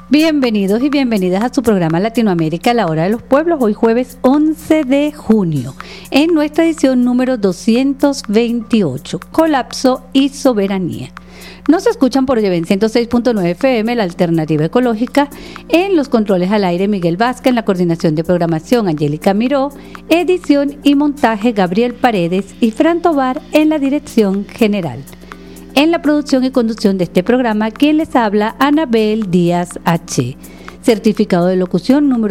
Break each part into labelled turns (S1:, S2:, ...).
S1: Bienvenidos y bienvenidas a su programa Latinoamérica, la hora de los pueblos, hoy jueves 11 de junio, en nuestra edición número 228, Colapso y Soberanía. Nos escuchan por Oyeven 106.9 FM, la alternativa ecológica, en los controles al aire Miguel Vázquez, en la coordinación de programación Angélica Miró, edición y montaje Gabriel Paredes y Fran Tovar en la dirección general. En la producción y conducción de este programa, quien les habla, Anabel Díaz H. Certificado de locución número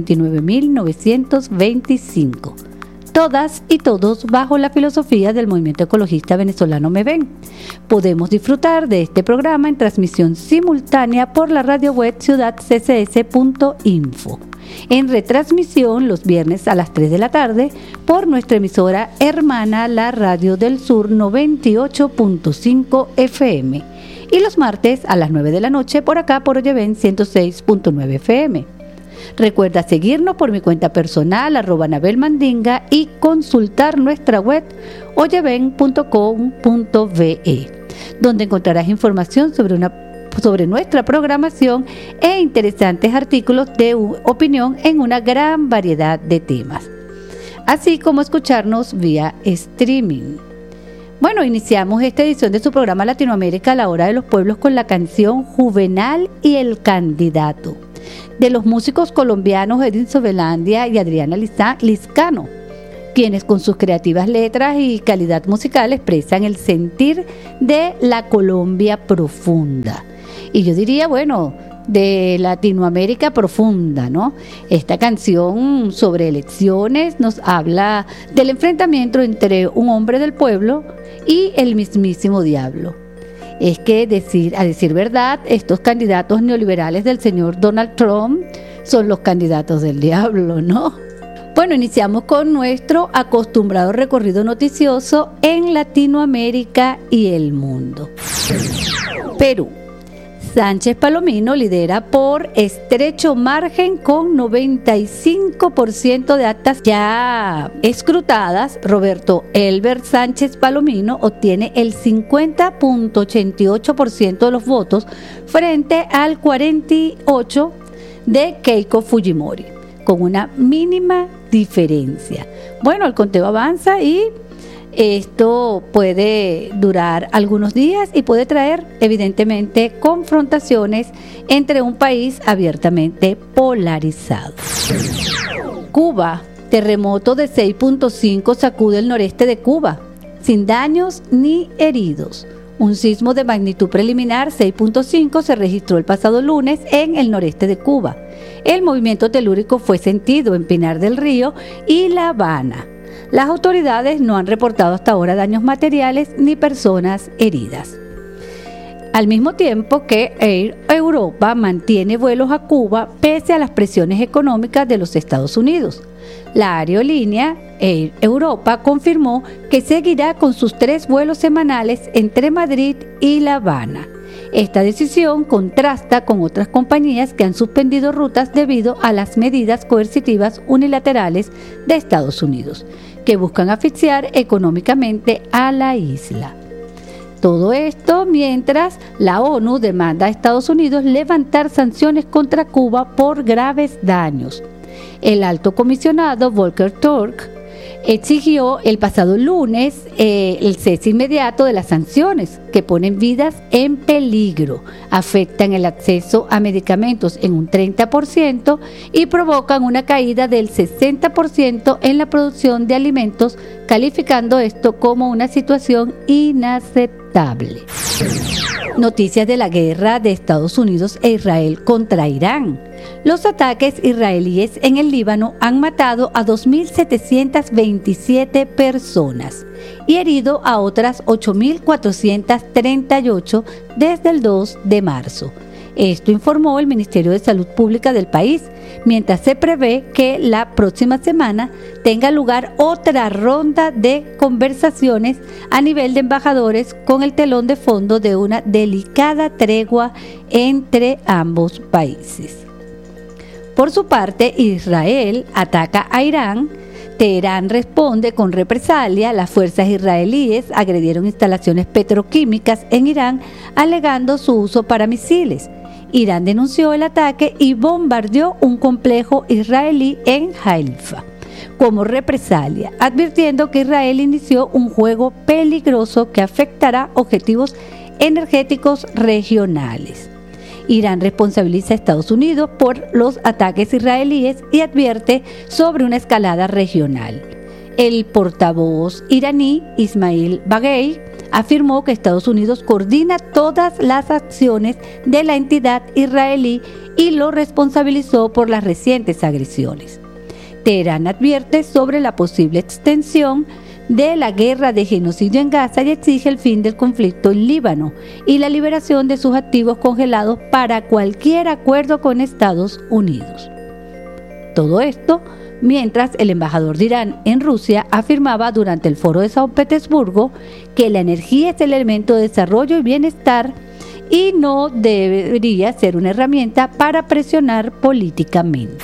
S1: 59.925. Todas y todos bajo la filosofía del movimiento ecologista venezolano MEVEN. Podemos disfrutar de este programa en transmisión simultánea por la radio web ciudadccs.info. En retransmisión los viernes a las 3 de la tarde por nuestra emisora hermana, la Radio del Sur 98.5 FM. Y los martes a las 9 de la noche por acá por Oyeven 106.9 FM. Recuerda seguirnos por mi cuenta personal @anabelmandinga y consultar nuestra web oyeven.com.ve, donde encontrarás información sobre nuestra programación e interesantes artículos de opinión en una gran variedad de temas, así como escucharnos vía streaming. Bueno, iniciamos esta edición de su programa Latinoamérica, la hora de los pueblos, con la canción Juvenal y el Candidato, de los músicos colombianos Edinson Velandia y Adriana Liscano, quienes con sus creativas letras y calidad musical expresan el sentir de la Colombia profunda. Y yo diría, bueno, de Latinoamérica profunda, ¿no? Esta canción sobre elecciones nos habla del enfrentamiento entre un hombre del pueblo y el mismísimo diablo. Es que, a decir verdad, estos candidatos neoliberales del señor Donald Trump son los candidatos del diablo, ¿no? Bueno, iniciamos con nuestro acostumbrado recorrido noticioso en Latinoamérica y el mundo. Perú. Sánchez Palomino lidera por estrecho margen con 95% de actas ya escrutadas. Roberto Elbert Sánchez Palomino obtiene el 50.88% de los votos frente al 48% de Keiko Fujimori, con una mínima diferencia. Bueno, el conteo avanza y esto puede durar algunos días y puede traer, evidentemente, confrontaciones entre un país abiertamente polarizado. Cuba. Terremoto de 6.5 sacude el noreste de Cuba, sin daños ni heridos. Un sismo de magnitud preliminar 6.5 se registró el pasado lunes en el noreste de Cuba. El movimiento telúrico fue sentido en Pinar del Río y La Habana. Las autoridades no han reportado hasta ahora daños materiales ni personas heridas. Al mismo tiempo que Air Europa mantiene vuelos a Cuba pese a las presiones económicas de los Estados Unidos. La aerolínea Air Europa confirmó que seguirá con sus 3 vuelos semanales entre Madrid y La Habana. Esta decisión contrasta con otras compañías que han suspendido rutas debido a las medidas coercitivas unilaterales de Estados Unidos, que buscan asfixiar económicamente a la isla. Todo esto mientras la ONU demanda a Estados Unidos levantar sanciones contra Cuba por graves daños. El alto comisionado Volker Turk exigió el pasado lunes el cese inmediato de las sanciones que ponen vidas en peligro, afectan el acceso a medicamentos en un 30% y provocan una caída del 60% en la producción de alimentos, calificando esto como una situación inaceptable. Noticias de la guerra de Estados Unidos e Israel contra Irán. Los ataques israelíes en el Líbano han matado a 2.727 personas y herido a otras 8.438 desde el 2 de marzo. Esto informó el Ministerio de Salud Pública del país, mientras se prevé que la próxima semana tenga lugar otra ronda de conversaciones a nivel de embajadores con el telón de fondo de una delicada tregua entre ambos países. Por su parte, Israel ataca a Irán. Teherán responde con represalia. Las fuerzas israelíes agredieron instalaciones petroquímicas en Irán, alegando su uso para misiles. Irán denunció el ataque y bombardeó un complejo israelí en Haifa como represalia, advirtiendo que Israel inició un juego peligroso que afectará objetivos energéticos regionales. Irán responsabiliza a Estados Unidos por los ataques israelíes y advierte sobre una escalada regional. El portavoz iraní Ismail Baghei afirmó que Estados Unidos coordina todas las acciones de la entidad israelí y lo responsabilizó por las recientes agresiones. Teherán advierte sobre la posible extensión de la guerra de genocidio en Gaza y exige el fin del conflicto en Líbano y la liberación de sus activos congelados para cualquier acuerdo con Estados Unidos. Todo esto mientras el embajador de Irán en Rusia afirmaba durante el foro de San Petersburgo que la energía es el elemento de desarrollo y bienestar y no debería ser una herramienta para presionar políticamente.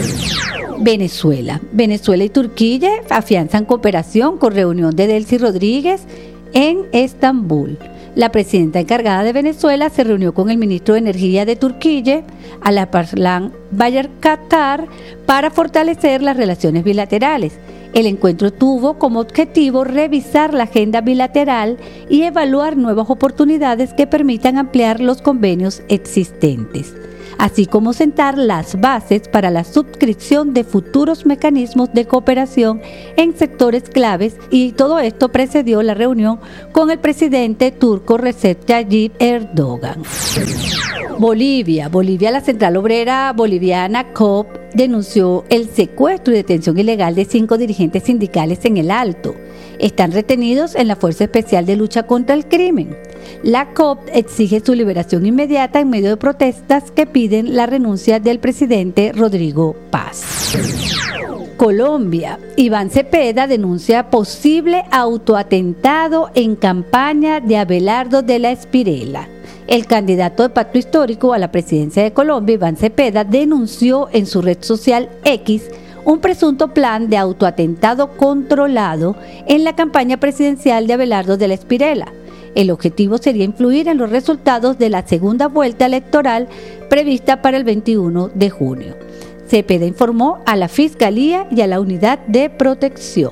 S1: Venezuela y Turquía afianzan cooperación con reunión de Delcy Rodríguez en Estambul. La presidenta encargada de Venezuela se reunió con el ministro de Energía de Turquía, Alparslan Bayraktar, para fortalecer las relaciones bilaterales. El encuentro tuvo como objetivo revisar la agenda bilateral y evaluar nuevas oportunidades que permitan ampliar los convenios existentes, así como sentar las bases para la suscripción de futuros mecanismos de cooperación en sectores claves, y todo esto precedió la reunión con el presidente turco Recep Tayyip Erdogan. Bolivia, la Central Obrera Boliviana COP denunció el secuestro y detención ilegal de 5 dirigentes sindicales en el Alto. Están retenidos en la Fuerza Especial de Lucha contra el Crimen. La COP exige su liberación inmediata en medio de protestas que piden la renuncia del presidente Rodrigo Paz. Colombia, Iván Cepeda denuncia posible autoatentado en campaña de Abelardo de la Espriella. El candidato de Pacto Histórico a la presidencia de Colombia, Iván Cepeda, denunció en su red social X un presunto plan de autoatentado controlado en la campaña presidencial de Abelardo de la Espriella. El objetivo sería influir en los resultados de la segunda vuelta electoral prevista para el 21 de junio. Cepeda informó a la Fiscalía y a la Unidad de Protección.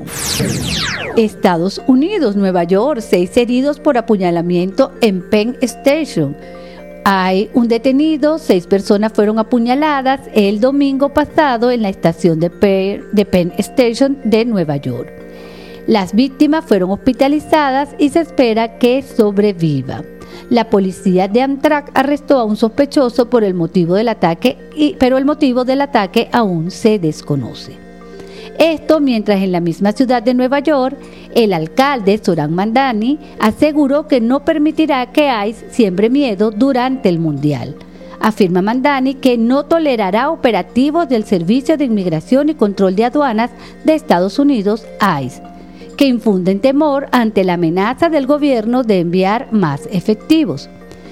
S1: Estados Unidos, Nueva York, 6 heridos por apuñalamiento en Penn Station. Hay un detenido, 6 personas fueron apuñaladas el domingo pasado en la estación de Penn Station de Nueva York. Las víctimas fueron hospitalizadas y se espera que sobreviva. La policía de Amtrak arrestó a un sospechoso por el motivo del ataque, pero el motivo del ataque aún se desconoce. Esto mientras en la misma ciudad de Nueva York, el alcalde Zohran Mamdani aseguró que no permitirá que ICE siembre miedo durante el Mundial. Afirma Mamdani que no tolerará operativos del Servicio de Inmigración y Control de Aduanas de Estados Unidos, ICE, que infunden temor ante la amenaza del gobierno de enviar más efectivos.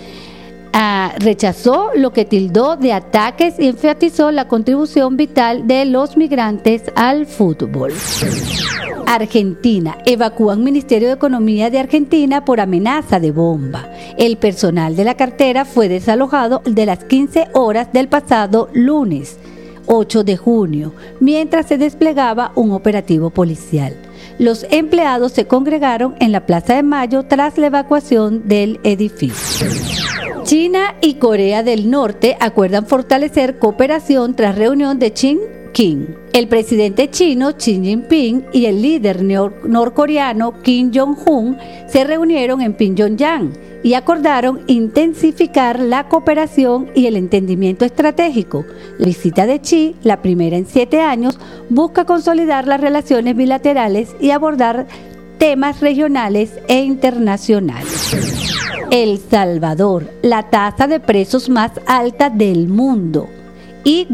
S1: Rechazó lo que tildó de ataques y enfatizó la contribución vital de los migrantes al fútbol. Argentina. Evacúan Ministerio de Economía de Argentina por amenaza de bomba. El personal de la cartera fue desalojado de las 15 horas del pasado lunes, 8 de junio, mientras se desplegaba un operativo policial. Los empleados se congregaron en la Plaza de Mayo tras la evacuación del edificio. China y Corea del Norte acuerdan fortalecer cooperación tras reunión de Chongqing. El presidente chino Xi Jinping y el líder norcoreano Kim Jong-un se reunieron en Pyongyang y acordaron intensificar la cooperación y el entendimiento estratégico. La visita de Xi, la primera en 7 años, busca consolidar las relaciones bilaterales y abordar temas regionales e internacionales. El Salvador, la tasa de presos más alta del mundo y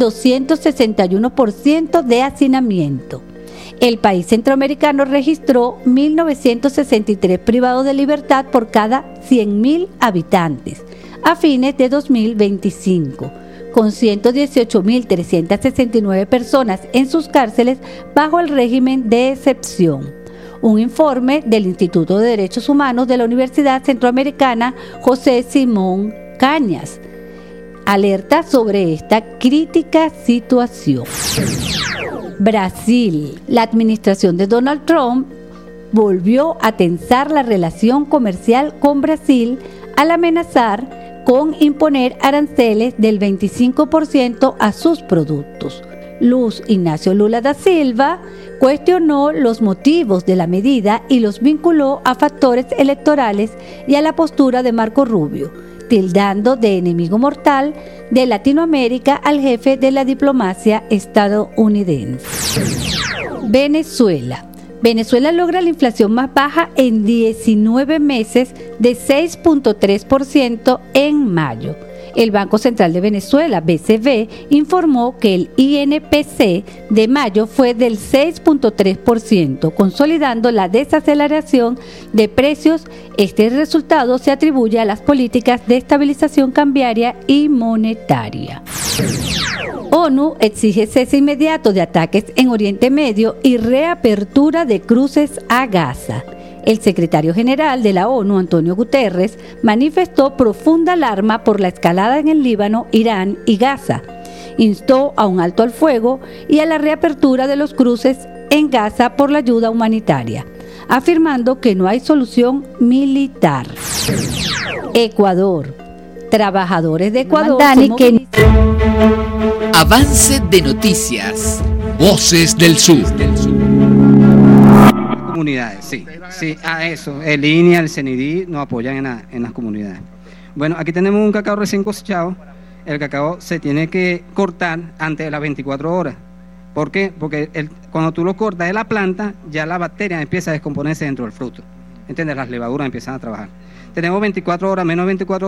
S1: 261% de hacinamiento. El país centroamericano registró 1.963 privados de libertad por cada 100.000 habitantes a fines de 2025, con 118.369 personas en sus cárceles bajo el régimen de excepción. Un informe del Instituto de Derechos Humanos de la Universidad Centroamericana José Simón Cañas alerta sobre esta crítica situación. Brasil. La administración de Donald Trump volvió a tensar la relación comercial con Brasil al amenazar con imponer aranceles del 25% a sus productos. Luiz Inácio Lula da Silva cuestionó los motivos de la medida y los vinculó a factores electorales y a la postura de Marco Rubio, tildando de enemigo mortal de Latinoamérica al jefe de la diplomacia estadounidense. Venezuela. Venezuela logra la inflación más baja en 19 meses de 6.3% en mayo. El Banco Central de Venezuela, BCV, informó que el INPC de mayo fue del 6.3%, consolidando la desaceleración de precios. Este resultado se atribuye a las políticas de estabilización cambiaria y monetaria. ONU exige cese inmediato de ataques en Oriente Medio y reapertura de cruces a Gaza. El secretario general de la ONU, Antonio Guterres, manifestó profunda alarma por la escalada en el Líbano, Irán y Gaza. Instó a un alto al fuego y a la reapertura de los cruces en Gaza por la ayuda humanitaria, afirmando que no hay solución militar. Ecuador. Trabajadores de Ecuador.
S2: Avance de noticias. Voces del Sur.
S3: Comunidades, sí, a eso, el INEA, el CENIDI nos apoyan en las comunidades. Bueno, aquí tenemos un cacao recién cosechado. El cacao se tiene que cortar antes de las 24 horas. ¿Por qué? Porque cuando tú lo cortas de la planta, ya la bacteria empieza a descomponerse dentro del fruto. ¿Entiendes? Las levaduras empiezan a trabajar. Tenemos 24 horas, menos 24 horas.